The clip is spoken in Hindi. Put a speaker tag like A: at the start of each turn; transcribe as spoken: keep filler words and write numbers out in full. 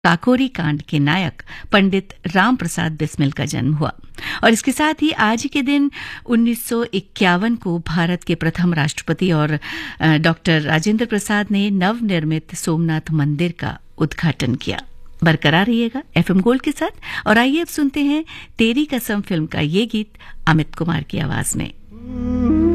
A: काकोरी कांड के नायक पंडित राम प्रसाद बिस्मिल का जन्म हुआ। और इसके साथ ही आज ही के दिन उन्नीस सौ इक्यावन को भारत के प्रथम राष्ट्रपति और डॉक्टर राजेंद्र प्रसाद ने नवनिर्मित सोमनाथ मंदिर का उद्घाटन किया। बरकरार रहिएगा एफएम गोल्ड के साथ और आइए अब सुनते हैं तेरी कसम फिल्म का ये गीत अमित कुमार की आवाज में।